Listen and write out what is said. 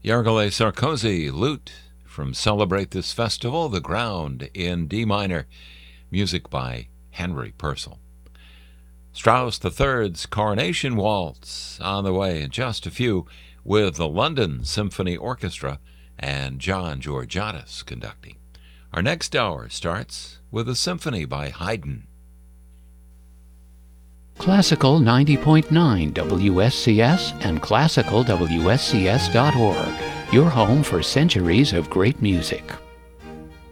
Yargale Sarkozy, Lute, from Celebrate This Festival, The Ground in D minor, music by Henry Purcell. Strauss III's Coronation Waltz on the way in just a few, with the London Symphony Orchestra and John Georgiadis conducting. Our next hour starts with a symphony by Haydn. Classical 90.9 WSCS and classicalwscs.org, your home for centuries of great music.